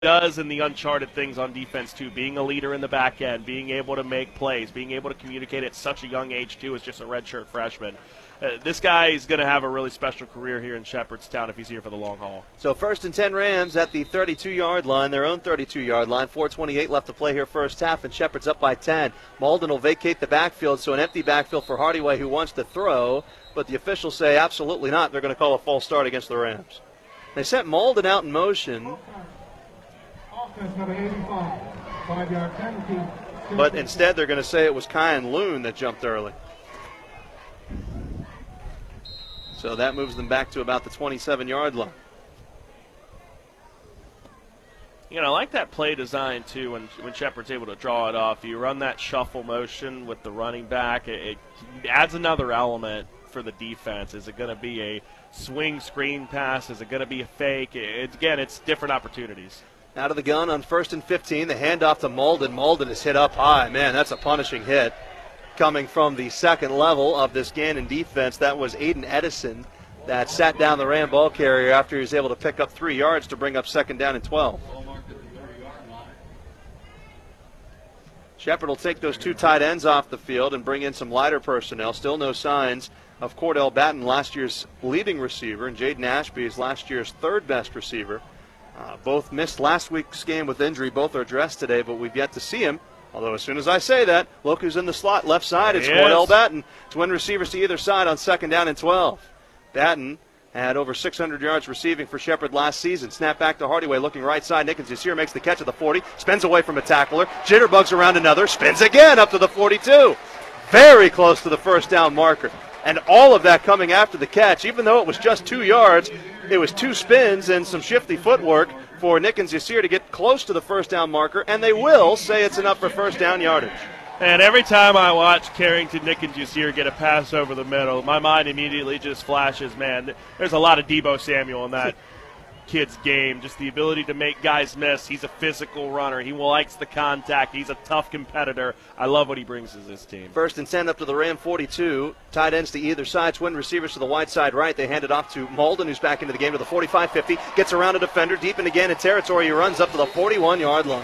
does in the uncharted things on defense too, being a leader in the back end, being able to make plays, being able to communicate at such a young age too as just a redshirt freshman. This guy is going to have a really special career here in Shepherdstown if he's here for the long haul. So 1st and 10 Rams at the 32-yard line, their own 32-yard line. 4:28 left to play here first half, and Shepherd's up by 10. Malden will vacate the backfield, so an empty backfield for Hardyway, who wants to throw, but the officials say absolutely not. They're going to call a false start against the Rams. They sent Malden out in motion. Offense number 85, 5-yard penalty. But instead they're going to say it was Kyan Loon that jumped early. So that moves them back to about the 27-yard line. I like that play design, too, when Shepherd's able to draw it off. You run that shuffle motion with the running back. It adds another element for the defense. Is it going to be a swing screen pass? Is it going to be a fake? It's different opportunities. Out of the gun on 1st and 15. The handoff to Malden. Malden is hit up high. Man, that's a punishing hit. Coming from the second level of this Gannon defense, that was Aiden Edison that sat down the Ram ball carrier after he was able to pick up 3 yards to bring up 2nd down and 12. Shepherd will take those 2 tight ends off the field and bring in some lighter personnel. Still no signs of Cordell Batten, last year's leading receiver, and Jaden Ashby is last year's 3rd best receiver. Both missed last week's game with injury. Both are dressed today, but we've yet to see him. Although as soon as I say that, look who's in the slot left side. It's Cordell Batten. Twin receivers to either side on 2nd down and 12. Batten had over 600 yards receiving for Shepherd last season. Snap back to Hardyway, looking right side. Nickens Yasir makes the catch at the 40, spins away from a tackler, jitterbugs around another, spins again up to the 42. Very close to the 1st down marker. And all of that coming after the catch. Even though it was just 2 yards, it was 2 spins and some shifty footwork for Nickens Yasir to get close to the 1st down marker, and they will say it's enough for 1st down yardage. And every time I watch Carrington Nickens Yasir get a pass over the middle, my mind immediately just flashes, man, there's a lot of Debo Samuel in that kid's game. Just the ability to make guys miss. He's a physical runner. He likes the contact. He's a tough competitor. I love what he brings to this team. 1st and 10 up to the Ram 42. Tight ends to either side. Twin receivers to the wide side right. They hand it off to Malden, who's back into the game to the 45-50. Gets around a defender. Deep into Gannon territory. He runs up to the 41-yard line.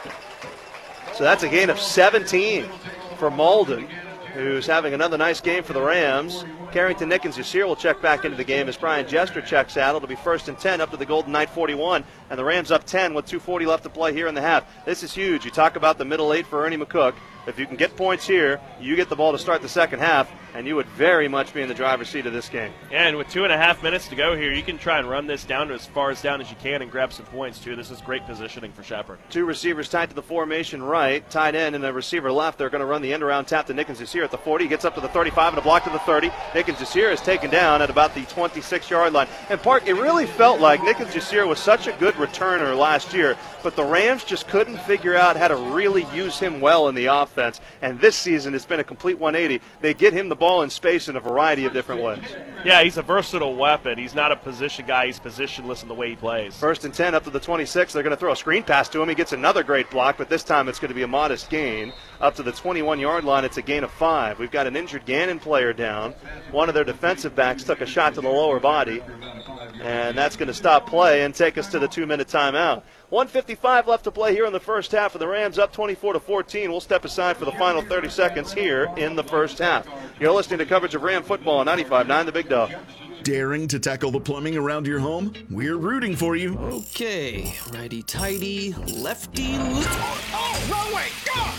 So that's a gain of 17 for Malden, who's having another nice game for the Rams. Carrington Nickens Yasir will check back into the game as Brian Jester checks out. It'll be 1st and 10 up to the Golden Knight 41, and the Rams up 10 with 2:40 left to play here in the half. This is huge. You talk about the middle 8 for Ernie McCook. If you can get points here, you get the ball to start the second half, and you would very much be in the driver's seat of this game. And with 2.5 minutes to go here, you can try and run this down to as far as down as you can and grab some points, too. This is great positioning for Shepherd. 2 receivers tied to the formation right, tight end and the receiver left. They're going to run the end-around tap to Nickens Yasir at the 40. He gets up to the 35 and a block to the 30. Nickens Yasir is taken down at about the 26-yard line. And Park, it really felt like Nickens Yasir was such a good returner last year, but the Rams just couldn't figure out how to really use him well in the offense. And this season, it's been a complete 180. They get him the ball in space in a variety of different ways. Yeah, he's a versatile weapon. He's not a position guy. He's positionless in the way he plays. 1st and 10 up to the 26. They're going to throw a screen pass to him. He gets another great block, but this time it's going to be a modest gain. Up to the 21-yard line, it's a gain of 5. We've got an injured Gannon player down. One of their defensive backs took a shot to the lower body, and that's going to stop play and take us to the 2-minute timeout. 1:55 left to play here in the first half, of the Rams up 24-14. We'll step aside for the final 30 seconds here in the first half. You're listening to coverage of Ram football on 95.9 The Big Dog. Daring to tackle the plumbing around your home? We're rooting for you. Okay, righty-tighty, lefty... Oh, wrong way!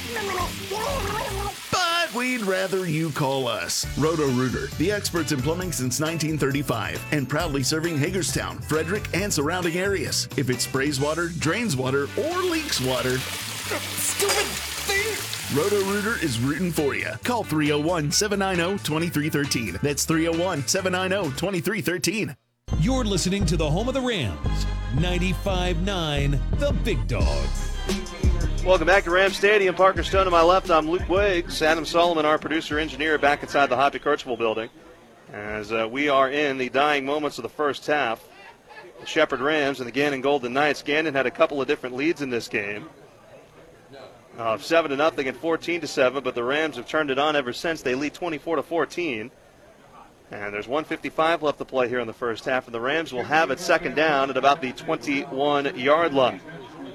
But we'd rather you call us. Roto-Rooter, the experts in plumbing since 1935, and proudly serving Hagerstown, Frederick, and surrounding areas. If it sprays water, drains water, or leaks water... Stupid thing! Roto-Rooter is rooting for you. Call 301-790-2313. That's 301-790-2313. You're listening to the home of the Rams, 95.9 The Big Dog. Welcome back to Ram Stadium. Parker Stone to my left. I'm Luke Wiggs. Adam Solomon, our producer-engineer, back inside the Hoppy Kirchville building as we are in the dying moments of the first half. The Shepherd Rams and the Gannon Golden Knights. Gannon had a couple of different leads in this game. 7-0 and 14-7, but the Rams have turned it on ever since. They lead 24-14. And there's 1:55 left to play here in the first half, and the Rams will have it 2nd down at about the 21-yard line.